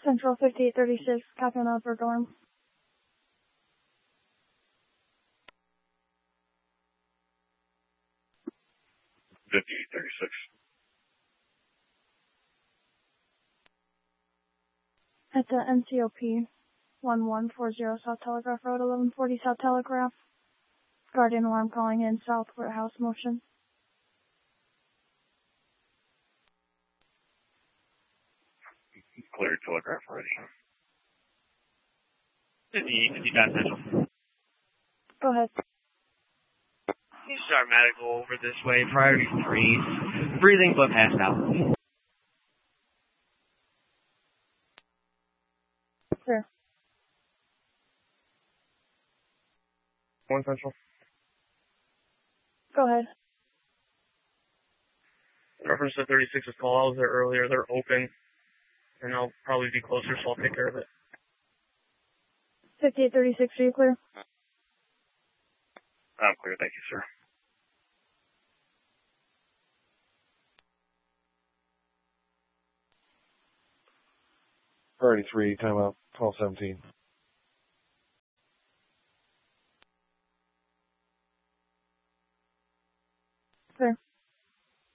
Central 5836, copy on outward alarm. At the NCOP 1140 South Telegraph Road, 1140 South Telegraph. Guardian alarm calling in South Warehouse motion. Clear telegraph ready. 55 Central. Go ahead. You start medical over this way. Priority 3. Breathing but passed out. Clear. 1 Central. Go ahead. In reference to 36's call, I was there earlier. They're open, and I'll probably be closer, so I'll take care of it. 5836, are you clear? I'm clear, thank you, sir. Priority 3, timeout, 12:17. Clear.